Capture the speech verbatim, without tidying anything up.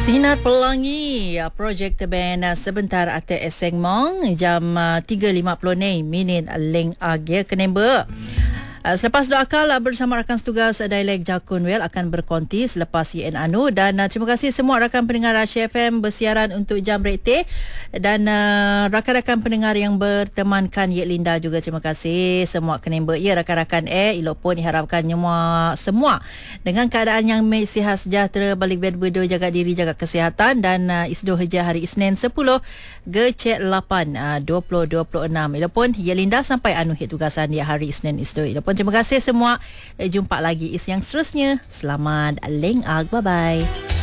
Sinar Pelangi, ya, projek terben sebentar ate Eseng Mong jam tiga lima puluh ni minit leng ag ya kenember. Uh, selepas doa akal uh, bersama rakan setugas uh, Dialek Jakun Wel akan berkonti selepas Y N Anu dan uh, terima kasih semua rakan pendengar Rasya F M bersiaran untuk jam rekte dan uh, rakan-rakan pendengar yang bertemankan Yek Linda juga terima kasih semua kenember ya rakan-rakan eh elok pun diharapkan semua semua dengan keadaan yang sihat sejahtera balik bed berdo jaga diri jaga kesihatan dan uh, isdoh hejah hari Isnin sepuluh Gecek lapan uh, dua puluh dua puluh enam elok pun Yek Linda sampai anu hit tugasan di hari Isnin isdoh elok pun terima kasih semua. Jumpa lagi is yang seterusnya. Selamat leng ag. Bye-bye.